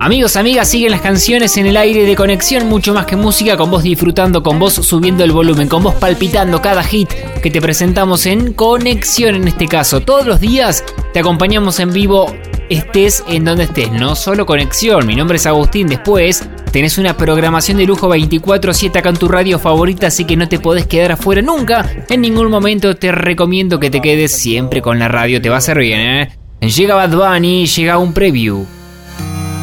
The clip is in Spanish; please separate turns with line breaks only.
Amigos, amigas, siguen las canciones en el aire de Conexión, mucho más que música, con vos disfrutando, con vos subiendo el volumen, con vos palpitando cada hit que te presentamos en Conexión. En este caso, todos los días te acompañamos en vivo, estés en donde estés, no solo Conexión. Mi nombre es Agustín. Después tenés una programación de lujo 24/7 acá en tu radio favorita, así que no te podés quedar afuera nunca. En ningún momento te recomiendo que te quedes siempre con la radio, te va a hacer bien, ¿eh? Llega Bad Bunny, llega un preview.